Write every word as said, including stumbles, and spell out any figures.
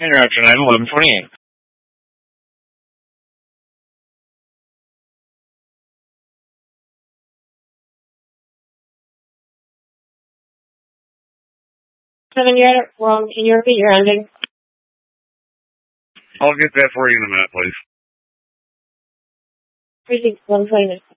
Interaction item eleven twenty-eight. Seven, you're wrong. Can you repeat your ending? I'll get that for you in a minute, please. Precinct one twenty-nine.